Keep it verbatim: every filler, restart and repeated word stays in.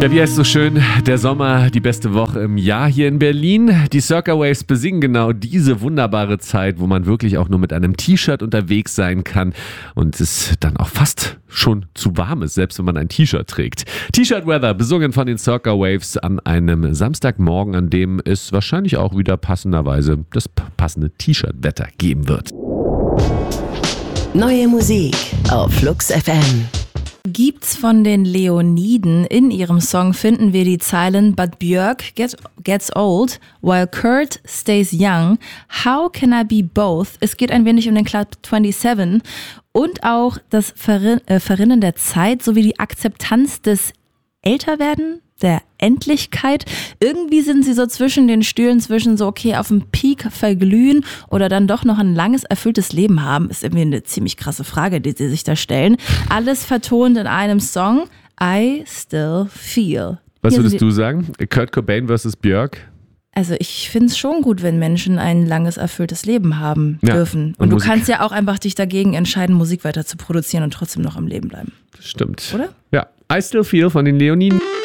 Ja, wie heißt es so schön, der Sommer, die beste Woche im Jahr hier in Berlin. Die Circa Waves besingen genau diese wunderbare Zeit, wo man wirklich auch nur mit einem T-Shirt unterwegs sein kann und es dann auch fast schon zu warm ist, selbst wenn man ein T-Shirt trägt. T-Shirt Weather, besungen von den Circa Waves an einem Samstagmorgen, an dem es wahrscheinlich auch wieder passenderweise das passende T-Shirt-Wetter geben wird. Neue Musik auf Flux F M. Gibt's von den Leoniden. In ihrem Song finden wir die Zeilen But Björk gets, gets old, while Kurt stays young. How can I be both? Es geht ein wenig um den Club siebenundzwanzig und auch das Verrin- äh, Verrinnen der Zeit sowie die Akzeptanz des Älterwerden, der Endlichkeit. Irgendwie sind sie so zwischen den Stühlen, zwischen so, okay, auf dem Peak verglühen oder dann doch noch ein langes, erfülltes Leben haben. Ist irgendwie eine ziemlich krasse Frage, die sie sich da stellen. Alles vertont in einem Song, I Still Feel. Was Hier würdest sind du sagen? Kurt Cobain versus Björk? Also ich finde es schon gut, wenn Menschen ein langes, erfülltes Leben haben Ja, dürfen. Und, und du Musik. kannst ja auch einfach dich dagegen entscheiden, Musik weiter zu produzieren und trotzdem noch am Leben bleiben. Stimmt. Oder? Ja, I Still Feel von den Leoniden.